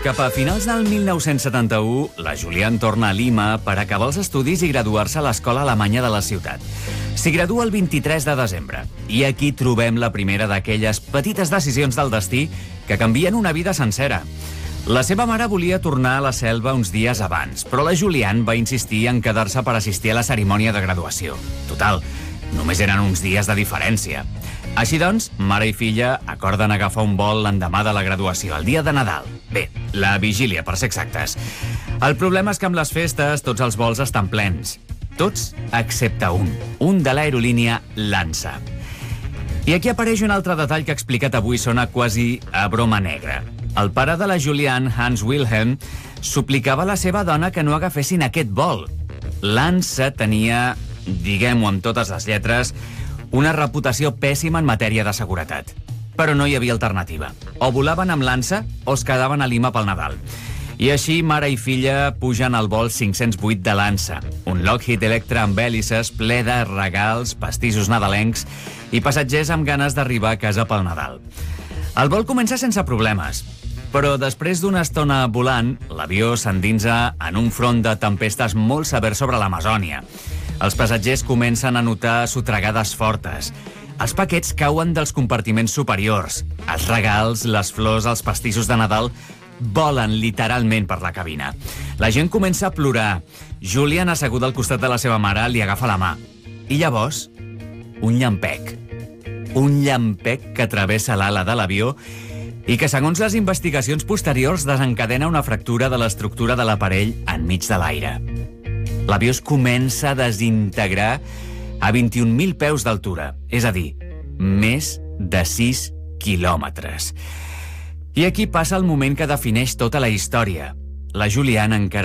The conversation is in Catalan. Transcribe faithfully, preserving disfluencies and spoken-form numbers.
Cap a finals del mil nou-cents setanta-u, la Julian torna a Lima per acabar els estudis i graduar-se a l'escola alemanya de la ciutat. S'hi gradua el vint-i-tres de desembre. I aquí trobem la primera d'aquelles petites decisions del destí que canvien una vida sencera. La seva mare volia tornar a la selva uns dies abans, però la Julian va insistir en quedar-se per assistir a la cerimònia de graduació. Total, només eren uns dies de diferència. Així doncs, mare i filla acorden agafar un vol l'endemà de la graduació, el dia de Nadal. Bé, la vigília, per ser exactes. El problema és que amb les festes tots els vols estan plens. Tots excepte un, un de l'aerolínia LANSA. I aquí apareix un altre detall que explicat avui sona quasi a broma negra. El pare de la Julian, Hans Wilhelm, suplicava a la seva dona que no agafessin aquest vol. LANSA tenia, diguem-ho amb totes les lletres, una reputació pèssima en matèria de seguretat. Però no hi havia alternativa. O volaven amb LANSA o es quedaven a Lima pel Nadal. I així, mare i filla pugen al vol cinc-cents vuit de LANSA, un Lockheed Electra amb hèlices ple de regals, pastissos nadalencs i passatgers amb ganes d'arribar a casa pel Nadal. El vol comença sense problemes, però després d'una estona volant, l'avió s'endinsa en un front de tempestes molt sever sobre l'Amazònia. Els passatgers comencen a notar sotregades fortes. Els paquets cauen dels compartiments superiors. Els regals, les flors, els pastissos de Nadal volen literalment per la cabina. La gent comença a plorar. Julian, asseguda al costat de la seva mare, li agafa la mà. I llavors, un llampec. Un llampec que travessa l'ala de l'avió i que, segons les investigacions posteriors, desencadena una fractura de l'estructura de l'aparell enmig de l'aire. L'avió es comença a desintegrar a vint-i-un mil peus d'altura, és a dir, més de sis quilòmetres. I aquí passa el moment que defineix tota la història. La Julian encara